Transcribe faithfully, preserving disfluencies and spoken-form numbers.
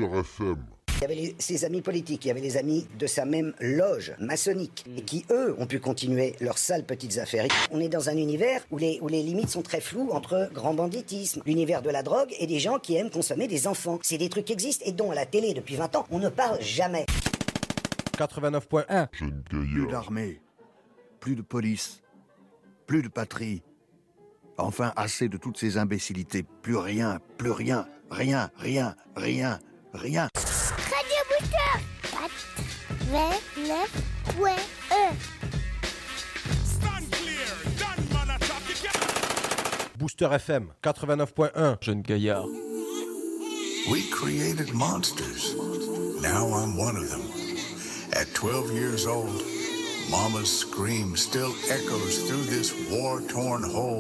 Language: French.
Booster F M. Il y avait les, ses amis politiques, il y avait les amis de sa même loge maçonnique, et qui, eux, ont pu continuer leurs sales petites affaires. On est dans un univers où les, où les limites sont très floues entre grand banditisme, l'univers de la drogue et des gens qui aiment consommer des enfants. C'est des trucs qui existent et dont, à la télé, depuis vingt ans, on ne parle jamais. quatre-vingt-neuf point un. Jeune Plus gaillard. d'armée, plus de police, plus de patrie. Enfin, assez de toutes ces imbécilités. Plus rien, plus rien, rien, rien, rien, rien. Radio Booster quatre-vingt-neuf point un. Booster F M quatre-vingt-neuf point un. Jeune gaillard. We created monsters. Now I'm one of them. At twelve years old, Mama's scream still echoes through this war-torn hole.